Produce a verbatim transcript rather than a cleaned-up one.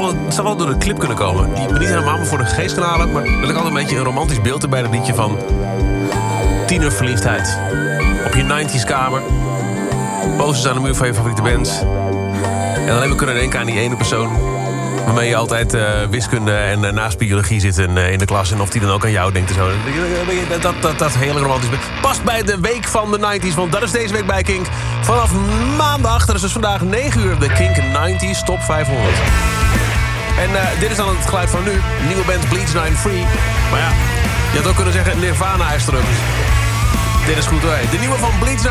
wel, het zou wel door de clip kunnen komen. Die me niet helemaal voor de geest kan halen, maar er ligt altijd een beetje een romantisch beeld in bij dat liedje van tienerverliefdheid. Op je negentig's kamer. Posters aan de muur van je favoriete bands. En dan hebben we kunnen denken aan die ene persoon waarmee je altijd uh, wiskunde en uh, naast biologie zit in, uh, in de klas. En of die dan ook aan jou denkt en zo. Dat, dat, dat, dat hele romantisch. Past bij de week van de negentig's, want dat is deze week bij Kink. Vanaf maandag, dat is dus vandaag negen uur, de Kink negentig's Top vijfhonderd. En uh, dit is dan het geluid van nu. Nieuwe band Bleach negenennegentig. Maar ja, je had ook kunnen zeggen Nirvana is terug. Dit is goed hoor. De nieuwe van Bleach